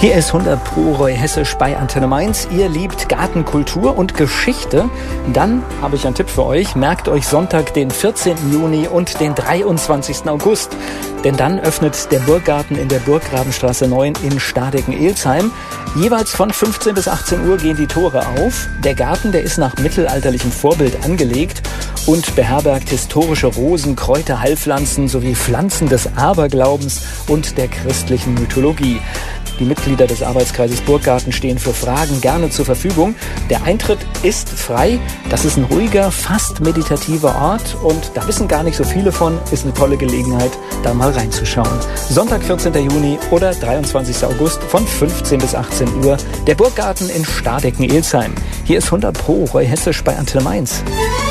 Hier ist 100 Pro Roy Hessisch bei Antenne Mainz. Ihr liebt Gartenkultur und Geschichte? Dann habe ich einen Tipp für euch. Merkt euch Sonntag, den 14. Juni und den 23. August. Denn dann öffnet der Burggarten in der Burggrabenstraße 9 in Stadeken-Elsheim. Jeweils von 15 bis 18 Uhr gehen die Tore auf. Der Garten, der ist nach mittelalterlichem Vorbild angelegt und beherbergt historische Rosen, Kräuter, Heilpflanzen sowie Pflanzen des Aberglaubens und der christlichen Mythologie. Die Mitglieder des Arbeitskreises Burggarten stehen für Fragen gerne zur Verfügung. Der Eintritt ist frei. Das ist ein ruhiger, fast meditativer Ort und da wissen gar nicht so viele von. Ist eine tolle Gelegenheit, da mal reinzuschauen. Sonntag, 14. Juni oder 23. August von 15 bis 18 Uhr. Der Burggarten in Stadeken-Elsheim. Hier ist 100 Pro Roy Hessisch bei Antenne Mainz.